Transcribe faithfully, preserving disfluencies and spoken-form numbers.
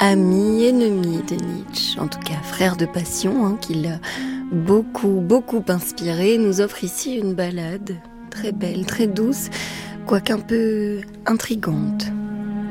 ami, ennemi de Nietzsche, en tout cas frère de passion, hein, qui l'a beaucoup, beaucoup inspiré, nous offre ici une ballade très belle, très douce, quoique un peu intrigante.